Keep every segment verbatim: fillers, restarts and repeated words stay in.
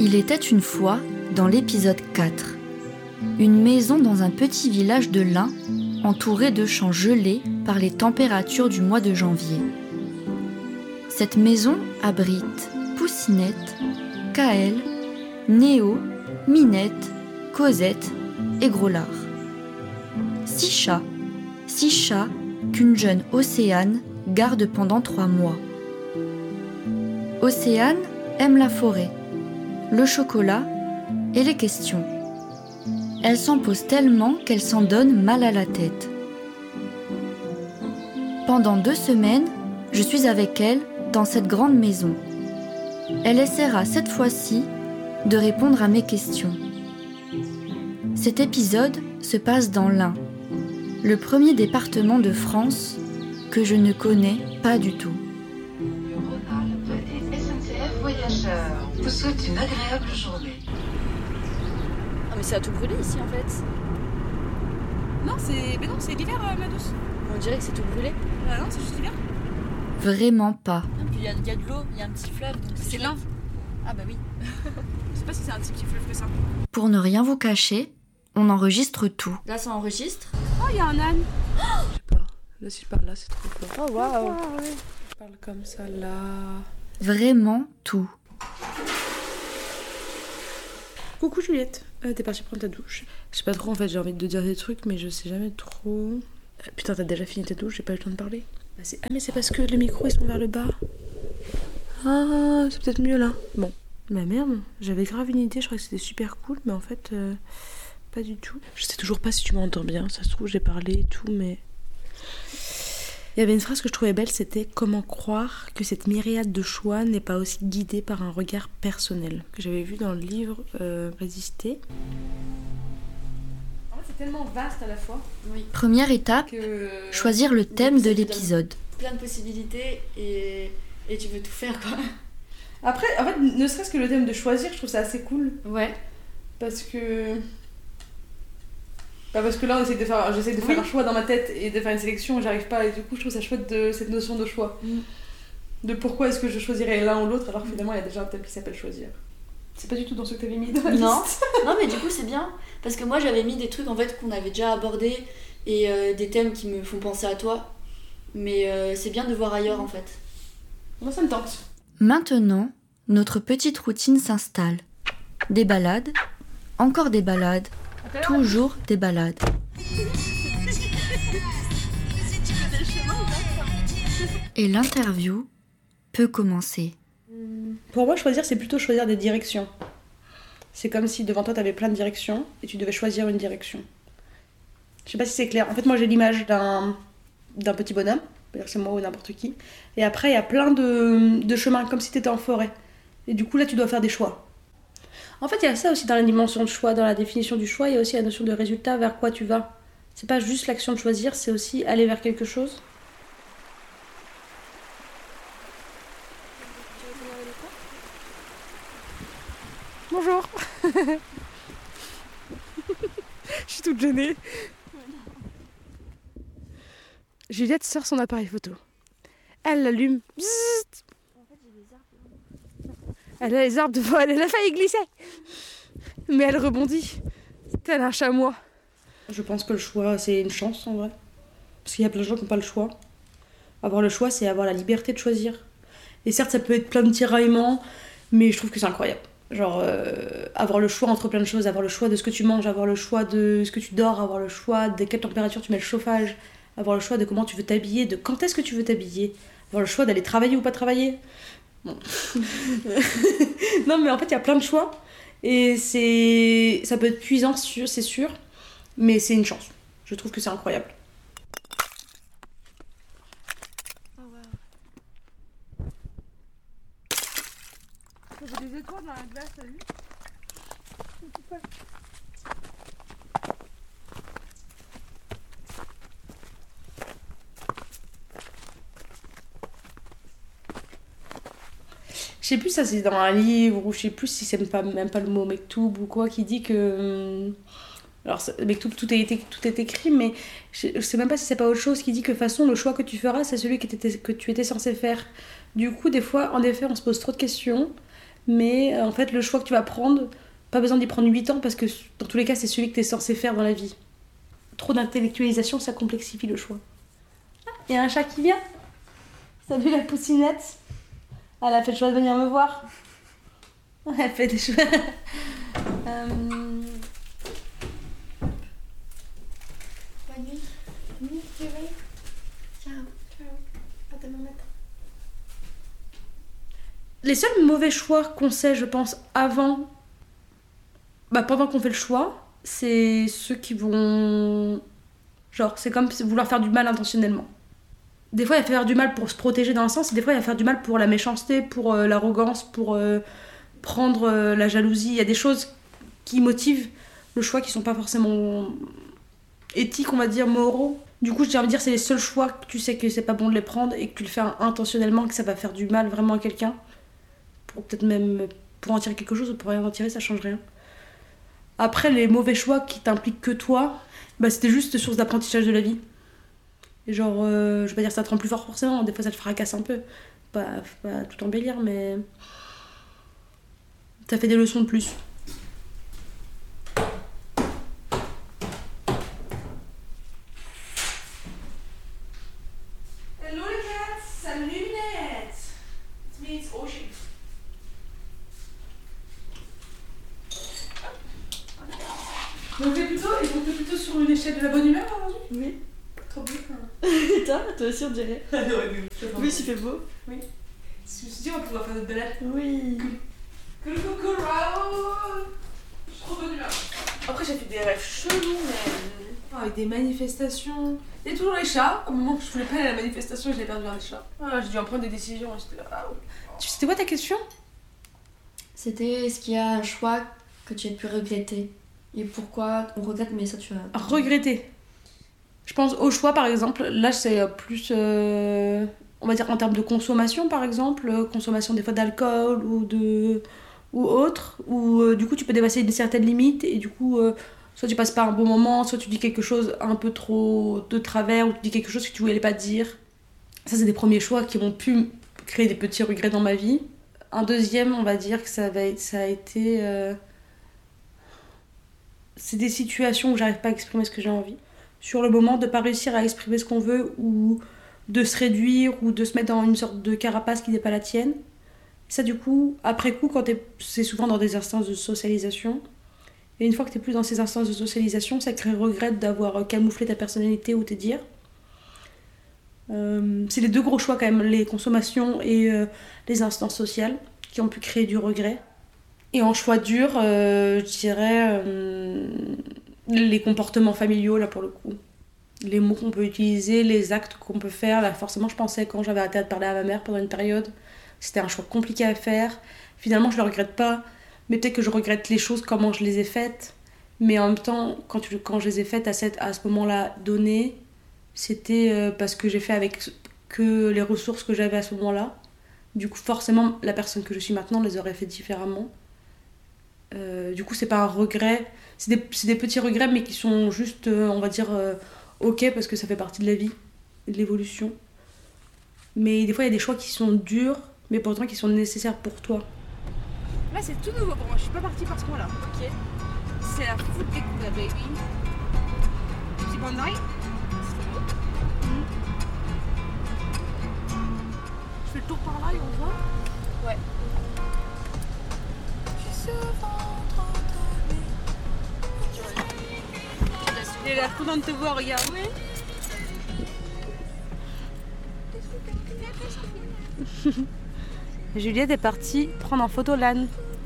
Il était une fois, dans l'épisode quatre, une maison dans un petit village de l'Ain, entourée de champs gelés par les températures du mois de janvier. Cette maison abrite Poussinette, Kaël, Néo, Minette, Cosette et Groslard. Six chats, six chats qu'une jeune Océane garde pendant trois mois. Océane aime la forêt, le chocolat et les questions. Elle s'en pose tellement qu'elle s'en donne mal à la tête. Pendant deux semaines, je suis avec elle dans cette grande maison. Elle essaiera cette fois-ci de répondre à mes questions. Cet épisode se passe dans l'Ain, le premier département de France que je ne connais pas du tout. S N C F Voyageurs vous souhaite une agréable journée. Ah mais c'est à tout brûler ici en fait. Non, c'est mais non, c'est l'hiver, euh, ma douce. On dirait que c'est tout brûlé. Ah non, c'est juste l'hiver. Vraiment pas. Et puis il y, y a de l'eau, il y a un petit fleuve. Donc C'est l'Ain. Ah bah oui. Je sais pas si c'est un petit petit fleuve que ça. Pour ne rien vous cacher, on enregistre tout. Là ça enregistre. Oh, il y a un âne. Je sais pas. Là, si je parle là, c'est trop fort. Oh waouh. Ah, ouais. Je parle comme ça là. Vraiment tout. Coucou Juliette. Euh, t'es partie prendre ta douche. Je sais pas trop en fait, j'ai envie de te dire des trucs, mais je sais jamais trop. Euh, putain, t'as déjà fini ta douche, j'ai pas eu le temps de parler. Bah, c'est... Ah, mais c'est parce que les micros ils sont vers le bas. Ah, c'est peut-être mieux là. Bon. Bah merde, j'avais grave une idée, je crois que c'était super cool, mais en fait, euh, pas du tout. Je sais toujours pas si tu m'entends bien, ça se trouve, j'ai parlé et tout, mais. Il y avait une phrase que je trouvais belle, c'était « Comment croire que cette myriade de choix n'est pas aussi guidée par un regard personnel ?» que j'avais vu dans le livre euh, « Résister ». En fait, c'est tellement vaste à la fois. Oui. Première étape, Que... choisir le thème de l'épisode. Plein de possibilités et, et tu veux tout faire quoi. Après, en fait, ne serait-ce que le thème de choisir, je trouve ça assez cool. Ouais. Parce que... Bah parce que là, on essaie de faire, j'essaie de faire oui. un choix dans ma tête et de faire une sélection, j'arrive pas, et du coup, je trouve ça chouette de cette notion de choix. Mm. De pourquoi est-ce que je choisirais l'un ou l'autre, alors que finalement, il y a déjà un thème qui s'appelle choisir. C'est pas du tout dans ce que t'avais mis dans la non. liste. Non, mais du coup, c'est bien. Parce que moi, j'avais mis des trucs en fait qu'on avait déjà abordés et euh, des thèmes qui me font penser à toi. Mais euh, c'est bien de voir ailleurs en fait. Moi, ça me tente. Maintenant, notre petite routine s'installe. Des balades, encore des balades, toujours des balades. Et l'interview peut commencer. Pour moi, choisir, c'est plutôt choisir des directions. C'est comme si devant toi, t'avais plein de directions et tu devais choisir une direction. Je sais pas si c'est clair. En fait, moi, j'ai l'image d'un, d'un petit bonhomme, c'est-à-dire que c'est moi ou n'importe qui. Et après, il y a plein de, de chemins, comme si t'étais en forêt. Et du coup, là, tu dois faire des choix. En fait, il y a ça aussi dans la dimension de choix, dans la définition du choix, il y a aussi la notion de résultat, vers quoi tu vas. C'est pas juste l'action de choisir, c'est aussi aller vers quelque chose. Bonjour. Je suis toute gênée. Juliette sort son appareil photo. Elle l'allume. Bzzzt. Elle a les arbres devant elle, elle a failli glisser. Mais elle rebondit. Tel un chamois. Je pense que le choix, c'est une chance en vrai. Parce qu'il y a plein de gens qui n'ont pas le choix. Avoir le choix, c'est avoir la liberté de choisir. Et certes, ça peut être plein de tiraillements, mais je trouve que c'est incroyable. Genre, euh, avoir le choix entre plein de choses, avoir le choix de ce que tu manges, avoir le choix de ce que tu dors, avoir le choix de quelle température tu mets le chauffage, avoir le choix de comment tu veux t'habiller, de quand est-ce que tu veux t'habiller, avoir le choix d'aller travailler ou pas travailler. Bon. Non, mais en fait, il y a plein de choix. Et c'est... ça peut être puissant, c'est sûr, mais c'est une chance. Je trouve que c'est incroyable. Oh, wow. J'ai des étoiles dans la glace, t'as vu? Je sais plus, ça c'est dans un livre, ou je sais plus si c'est même pas, même pas le mot Mektoub ou quoi, qui dit que... Alors, Mektoub, tout est, tout est écrit, mais je sais même pas si c'est pas autre chose qui dit que de toute façon, le choix que tu feras, c'est celui que, que tu étais censé faire. Du coup, des fois, en effet, on se pose trop de questions, Mais euh, en fait, le choix que tu vas prendre, pas besoin d'y prendre huit ans parce que dans tous les cas, c'est celui que tu es censé faire dans la vie. Trop d'intellectualisation, ça complexifie le choix. Il y a un chat qui vient. Salut la poussinette. Elle a fait le choix de venir me voir. Elle fait des choix. euh... Bonne nuit. Bonne nuit, Thierry. Ciao. Ciao. À demain matin. Les seuls mauvais choix qu'on sait, je pense, avant, bah pendant qu'on fait le choix, c'est ceux qui vont... Genre, c'est comme vouloir faire du mal intentionnellement. Des fois, il va faire du mal pour se protéger dans un sens, et des fois, il va faire du mal pour la méchanceté, pour euh, l'arrogance, pour euh, prendre euh, la jalousie. Il y a des choses qui motivent le choix qui sont pas forcément éthiques, on va dire, moraux. Du coup, j'ai envie de dire, c'est les seuls choix que tu sais que c'est pas bon de les prendre et que tu le fais intentionnellement, que ça va faire du mal vraiment à quelqu'un. Pour peut-être même pour en tirer quelque chose ou pour rien en tirer, ça change rien. Après, les mauvais choix qui t'impliquent que toi, bah, c'était juste source d'apprentissage de la vie. Et genre, euh, je vais pas dire que ça te rend plus fort forcément, des fois ça te fracasse un peu. Pas, pas tout embellir, mais ça fait des leçons de plus. Hello les cats, salut les lunettes. It's me, it's Ocean. Donc t'es plutôt, et donc t'es plutôt sur une échelle de la bonne humeur aujourd'hui? Oui. Trop bien. Et toi, toi aussi on dirait. Oui, Oui, il fait beau. Oui. Je me suis dit, on va pouvoir faire notre balade. Oui. Cool, cool, cool, Raoul. Je suis trop bonne humeur. Après, j'ai fait des rêves chelous, mais. Avec des manifestations. Il y a toujours les chats. Au moment où je voulais pas aller à la manifestation, je l'ai perdu vers les chats. Voilà, j'ai dû en prendre des décisions. Et j'étais là, ah ouais. C'était quoi ta question? C'était est-ce qu'il y a un choix que tu as pu regretter? Et pourquoi on regrette, mais ça tu as. Regretter. Je pense au choix par exemple, là c'est plus, euh, on va dire en termes de consommation par exemple, consommation des fois d'alcool ou, de, ou autre, où euh, du coup tu peux dépasser une certaine limite et du coup euh, soit tu passes pas un bon moment, soit tu dis quelque chose un peu trop de travers ou tu dis quelque chose que tu voulais pas dire. Ça c'est des premiers choix qui m'ont pu créer des petits regrets dans ma vie. Un deuxième, on va dire que ça, va être, ça a été... Euh, c'est des situations où j'arrive pas à exprimer ce que j'ai envie. Sur le moment, de pas réussir à exprimer ce qu'on veut ou de se réduire ou de se mettre dans une sorte de carapace qui n'est pas la tienne. Ça, du coup, après coup, quand t'es... c'est souvent dans des instances de socialisation. Et une fois que t'es plus dans ces instances de socialisation, ça crée regret d'avoir camouflé ta personnalité ou tes dires. Euh, c'est les deux gros choix quand même, les consommations et euh, les instances sociales, qui ont pu créer du regret. Et en choix dur, euh, je dirais... Euh, les comportements familiaux, là, pour le coup. Les mots qu'on peut utiliser, les actes qu'on peut faire. Là, forcément, je pensais, quand j'avais arrêté de parler à ma mère pendant une période, c'était un choix compliqué à faire. Finalement, je le regrette pas. Mais peut-être que je regrette les choses, comment je les ai faites. Mais en même temps, quand, tu, quand je les ai faites à, cette, à ce moment-là donné, c'était euh, parce que j'ai fait avec que les ressources que j'avais à ce moment-là. Du coup, forcément, la personne que je suis maintenant les aurait fait différemment. Euh, du coup, c'est pas un regret. C'est des, c'est des petits regrets, mais qui sont juste, euh, on va dire, euh, ok, parce que ça fait partie de la vie, de l'évolution. Mais des fois, il y a des choix qui sont durs, mais pourtant qui sont nécessaires pour toi. Là, c'est tout nouveau pour moi. Je suis pas partie par ce point-là. Ok. C'est la foot découverte, baby. Petit bandai. Mmh. Je fais le tour par là et on voit. Ouais. Il a l'air content de te voir, regarde. Juliette est partie prendre en photo l'âne.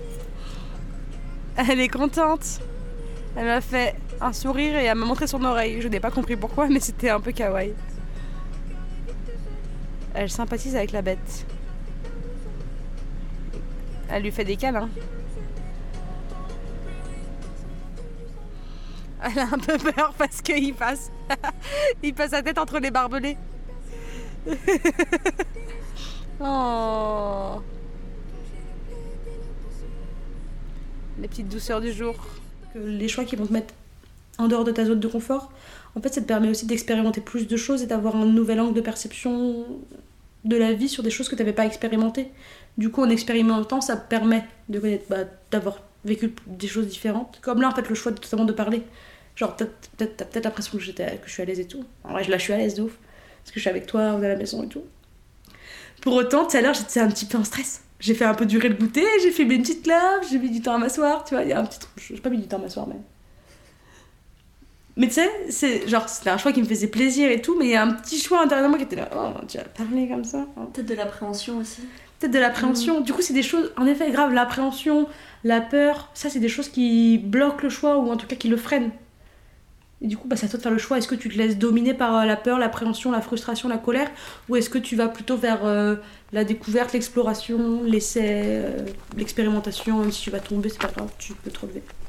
Elle est contente. Elle m'a fait un sourire et elle m'a montré son oreille. Je n'ai pas compris pourquoi, mais c'était un peu kawaii. Elle sympathise avec la bête. Elle lui fait des câlins. Elle a un peu peur parce qu'il passe. Il passe sa tête entre les barbelés. Oh. Les petites douceurs du jour. Les choix qui vont te mettre en dehors de ta zone de confort, en fait, ça te permet aussi d'expérimenter plus de choses et d'avoir un nouvel angle de perception de la vie sur des choses que t'avais pas expérimentées. Du coup, en expérimentant, ça permet de connaître, bah, d'avoir vécu des choses différentes. Comme là, en fait, le choix de, totalement de parler. Genre, t'as, t'as, t'as peut-être l'impression que, j'étais, que je suis à l'aise et tout. En vrai, là, je suis à l'aise de ouf. Parce que je suis avec toi, on est à la maison et tout. Pour autant, tout à l'heure, j'étais un petit peu en stress. J'ai fait un peu durer le goûter, j'ai fait une petite lave, j'ai mis du temps à m'asseoir, tu vois. Il y a un petit truc. J'ai pas mis du temps à m'asseoir, mais. Mais tu sais, c'est, genre, c'était un choix qui me faisait plaisir et tout, mais il y a un petit choix intérieurement qui était là. Oh, tu vas parler comme ça. Hein. Peut-être de l'appréhension aussi. Peut-être de l'appréhension. Mmh. Du coup, c'est des choses, en effet, grave, l'appréhension, la peur, ça, c'est des choses qui bloquent le choix ou en tout cas qui le freinent. Et du coup, bah, c'est à toi de faire le choix. Est-ce que tu te laisses dominer par la peur, l'appréhension, la frustration, la colère, ou est-ce que tu vas plutôt vers euh, la découverte, l'exploration, l'essai, euh, l'expérimentation, même si tu vas tomber, c'est pas grave, tu peux te relever.